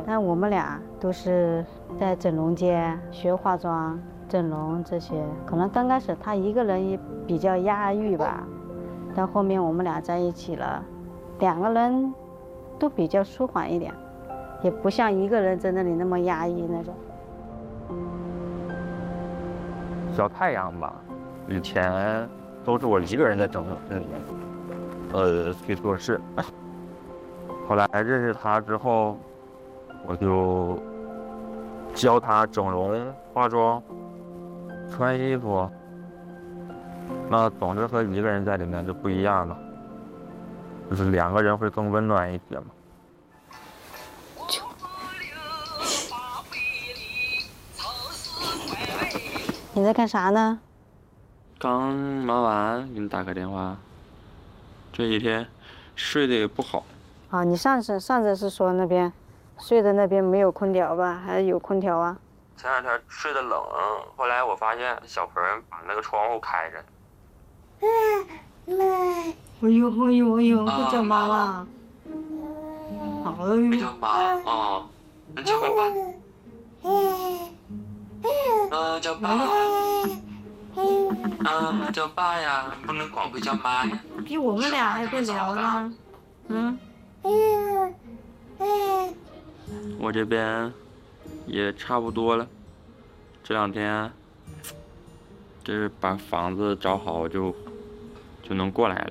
但我们俩都是在整容间学化妆、整容这些。可能刚开始他一个人也比较压抑吧，到后面我们俩在一起了，2个人都比较舒缓一点，也不像一个人在那里那么压抑那种。 小太阳吧，以前都是我一个人在整去做事。后来认识他之后，我就教他整容、化妆、穿衣服。那总是和一个人在里面就不一样了，就是2个人会更温暖一些嘛。 你在干啥呢？ 刚忙完，给你打个电话。这几天睡得也不好。 啊，你上次是说那边睡的那边没有空调吧？还是有空调啊？ 前2天睡得冷，后来我发现小鹏把那个窗户开着。 哎呦，不叫妈了。 叫妈啊，那叫爸爸。叫爸。叫爸呀，不能光会叫妈呀。 比我们俩还会聊呢。 我这边也差不多了，这2天这是把房子找好就能过来了。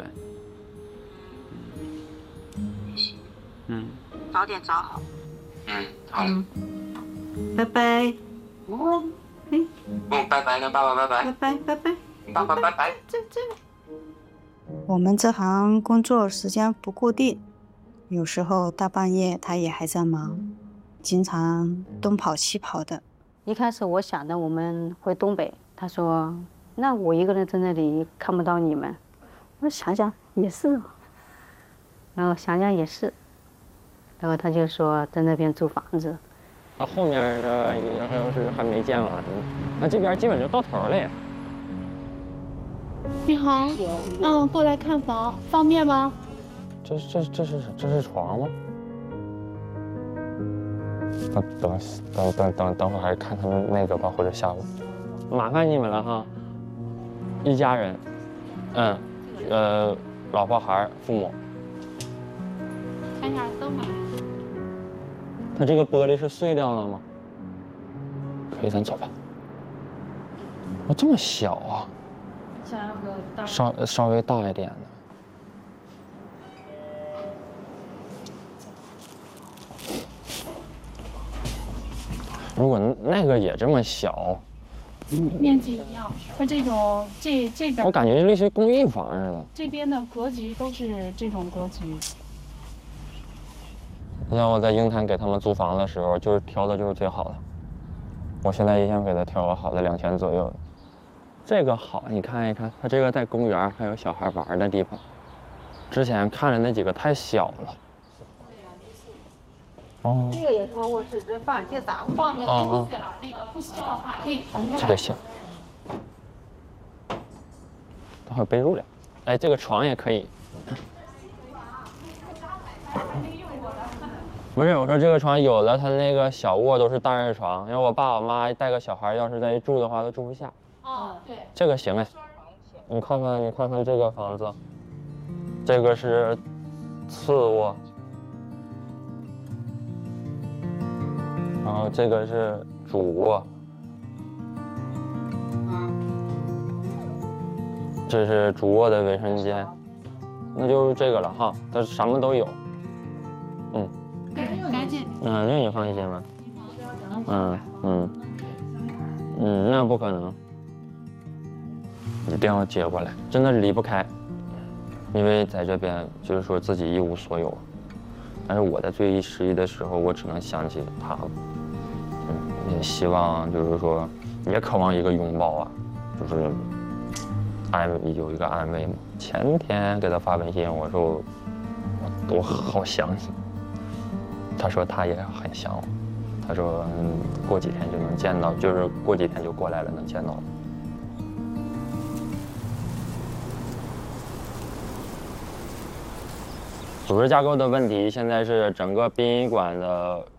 早点找好。 好了。 拜拜。 拜拜了，爸爸，拜拜。 拜拜。 爸爸，拜拜。 我们这行工作时间不固定，有时候大半夜他也还在忙，经常东跑西跑的。一开始我想着我们回东北，他说那我一个人在那里看不到你们。我想想也是，然后想想也是，然后他就说在那边租房子。 后面的要是还没见完，那这边基本就到头了呀。 你好，过来看房，方便吗？ 这是床吗？等会儿还是看他们那个吧，或者下午。麻烦你们了哈，一家人，老婆孩儿父母。 看一下灯吧。 它这个玻璃是碎掉了吗？可以，咱走吧。这么小啊？ 想要个大。 稍微大一点的。如果那个也这么小， 面积一样，和这种这边。 我感觉类似于公寓房似的。 这边的格局都是这种格局。 像我在鹰潭给他们租房的时候，就是挑的就是最好的。我现在也想给他挑个好的2000左右的。这个好，你看一看，它这个在公园还有小孩玩的地方。之前看着那几个太小了。 这个也是卧室，这放这咋放着东西了？那个不需要的话可以腾出来。 这个行。等会儿被褥了。哎，这个床也可以。不是，我说这个床有了，它那个小卧都是单人床，因为我爸我妈带个小孩，要是在这住的话都住不下。 对。这个行哎。你看看这个房子，这个是次卧，然后这个是主卧，这是主卧的卫生间，那就是这个了哈，它什么都有。 干净。 这你放心吧。那不可能，一定要接过来，真的离不开，因为在这边就是说自己一无所有，但是我在最失意的时候，我只能想起他，也希望就是说，也渴望一个拥抱啊，就是有一个安慰嘛。前天给他发微信，我说我好想你。他说他也很想我，他说过几天就能见到，就是过几天就过来了，能见到我。组织架构的问题，现在是整个殡仪馆的